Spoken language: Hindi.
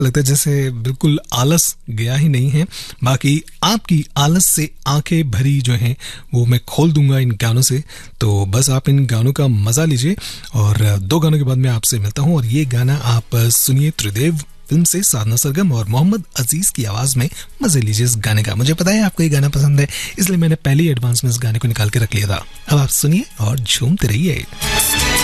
लगता है जैसे बिल्कुल आलस गया ही नहीं है। बाकी आपकी आलस से आंखें भरी जो हैं वो मैं खोल दूंगा इन गानों से। तो बस आप इन गानों का मजा लीजिए और 2 गानों के बाद मैं आपसे मिलता हूं। और ये गाना आप सुनिए त्रिदेव फिल्म से, साधना सरगम और मोहम्मद अजीज की आवाज में मजे लीजिए इस गाने का। मुझे पता है आपको ये गाना पसंद है, इसलिए मैंने पहले ही एडवांस में इस गाने को निकाल के रख लिया था। अब आप सुनिए और झूमते रहिए।